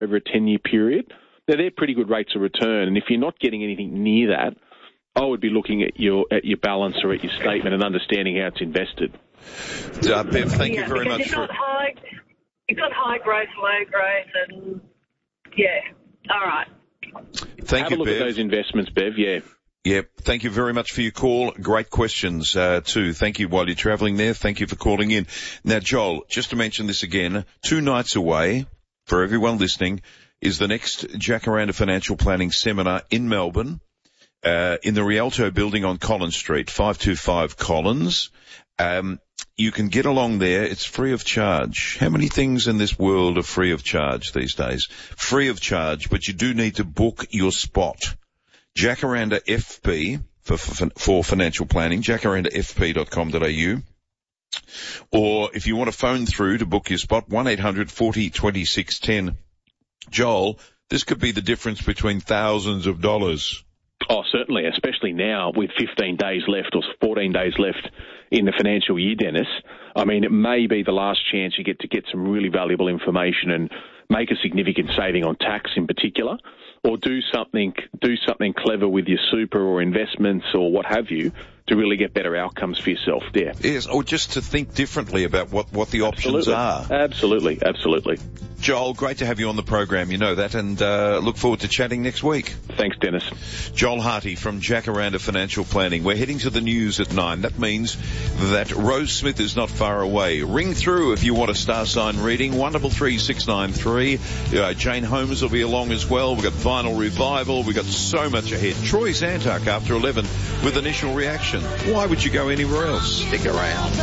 over a 10-year period. Now, they're pretty good rates of return, and if you're not getting anything near that, I would be looking at your balance or at your statement and understanding how it's invested. Bev, thank you very much for... You've got high growth, low growth, and, all right. Have a look at those investments, Bev, Yep. Thank you very much for your call. Great questions, too. Thank you while you're travelling there. Thank you for calling in. Now, Joel, just to mention this again, 2 nights away, for everyone listening, is the next Jacaranda Financial Planning Seminar in Melbourne, in the Rialto building on Collins Street, 525 Collins. You can get along there. It's free of charge. How many things in this world are free of charge these days? Free of charge, but you do need to book your spot. Jacaranda FP for financial planning, jacarandafp.com.au. Or if you want to phone through to book your spot, 1-800-40-2610. Joel, this could be the difference between thousands of dollars. Oh, certainly, especially now with 15 days left or 14 days left in the financial year, Dennis. I mean, it may be the last chance you get to get some really valuable information and make a significant saving on tax in particular, or do something clever with your super or investments or what have you to really get better outcomes for yourself there. Yes, or just to think differently about what the options are. Absolutely. Joel, great to have you on the program, you know that, and look forward to chatting next week. Thanks, Dennis. Joel Harty from Jacaranda Financial Planning. We're heading to the news at 9. That means that Rose Smith is not far away. Ring through if you want a star sign reading, 133 693. Jane Holmes will be along as well. We've got Vinyl Revival. We've got so much ahead. Troy Zantuck after 11 with Initial Reaction. Why would you go anywhere else? Stick around.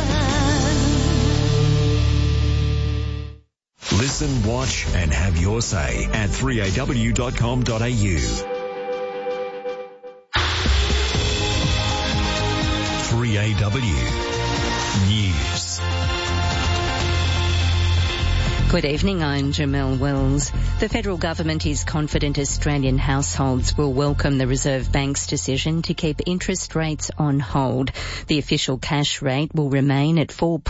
Listen, watch and have your say at 3aw.com.au. 3AW News. Good evening, I'm Jamelle Wells. The federal government is confident Australian households will welcome the Reserve Bank's decision to keep interest rates on hold. The official cash rate will remain at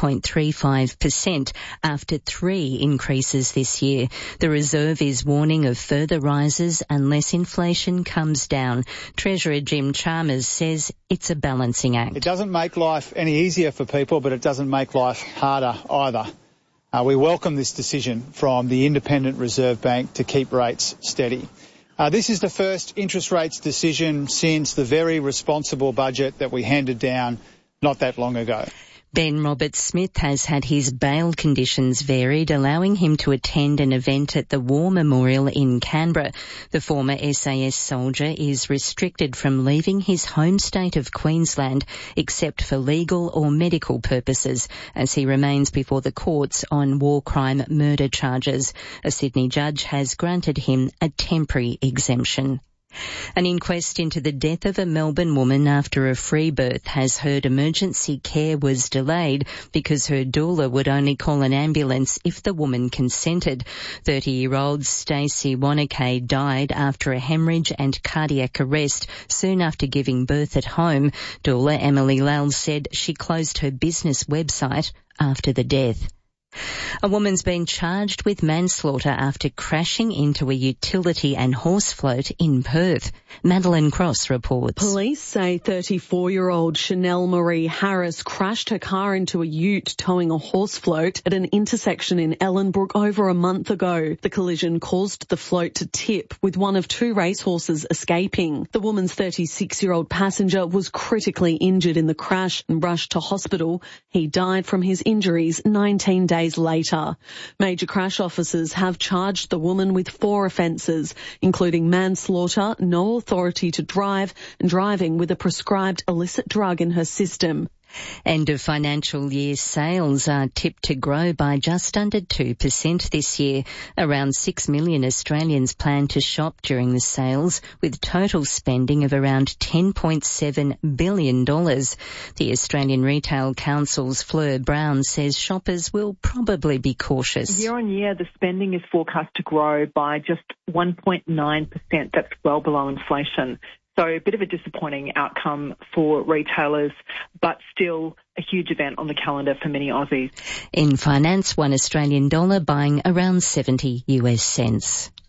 4.35% after 3 increases this year. The Reserve is warning of further rises unless inflation comes down. Treasurer Jim Chalmers says it's a balancing act. It doesn't make life any easier for people, but it doesn't make life harder either. We welcome this decision from the Independent Reserve Bank to keep rates steady. This is the first interest rates decision since the very responsible budget that we handed down not that long ago. Ben Roberts-Smith has had his bail conditions varied, allowing him to attend an event at the War Memorial in Canberra. The former SAS soldier is restricted from leaving his home state of Queensland except for legal or medical purposes, as he remains before the courts on war crime murder charges. A Sydney judge has granted him a temporary exemption. An inquest into the death of a Melbourne woman after a free birth has heard emergency care was delayed because her doula would only call an ambulance if the woman consented. 30-year-old Stacey Wanakay died after a hemorrhage and cardiac arrest soon after giving birth at home. Doula Emily Lell said she closed her business website after the death. A woman's been charged with manslaughter after crashing into a utility and horse float in Perth. Madeline Cross reports. Police say 34-year-old Chanel Marie Harris crashed her car into a ute towing a horse float at an intersection in Ellenbrook over a month ago. The collision caused the float to tip, with one of 2 racehorses escaping. The woman's 36-year-old passenger was critically injured in the crash and rushed to hospital. He died from his injuries 19 days later. Major crash officers have charged the woman with 4 offences, including manslaughter, no authority to drive, and driving with a prescribed illicit drug in her system. End of financial year sales are tipped to grow by just under 2% this year. Around 6 million Australians plan to shop during the sales, with total spending of around $10.7 billion. The Australian Retail Council's Fleur Brown says shoppers will probably be cautious. Year on year, the spending is forecast to grow by just 1.9%. That's well below inflation. So a bit of a disappointing outcome for retailers, but still a huge event on the calendar for many Aussies. In finance, $1 Australian buying around 70 US cents.